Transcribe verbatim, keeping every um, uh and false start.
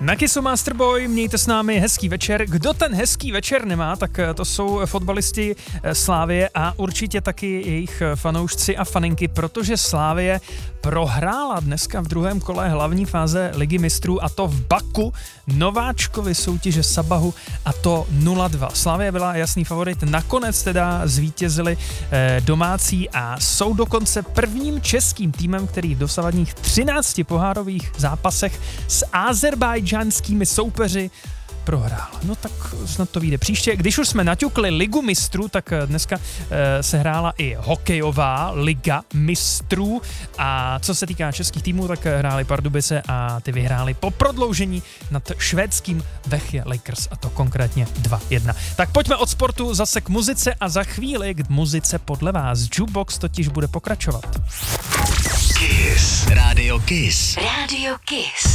Na Kissu Masterboy, mějte s námi hezký večer. Kdo ten hezký večer nemá, tak to jsou fotbalisti Slavie a určitě taky jejich fanoušci a faninky, protože Slavie prohrála dneska v druhém kole hlavní fáze Ligy mistrů, a to v Baku nováčkovi soutěže Sabahu, a to nula dva. Slavie byla jasný favorit, nakonec teda zvítězili domácí a jsou dokonce prvním českým týmem, který v dosavadních třinácti pohárových zápasech s azerbajdžánskými soupeři prohrál. No tak snad to vyjde příště. Když už jsme naťukli Ligu mistrů, tak dneska e, se hrála i hokejová Liga mistrů, a co se týká českých týmů, tak hráli Pardubice a ty vyhráli po prodloužení nad švédským Vechje Lakers, a to konkrétně dva jedna. Tak pojďme od sportu zase k muzice a za chvíli k muzice podle vás. Jukebox totiž bude pokračovat. Kiss. Rádio Kiss. Rádio Kiss.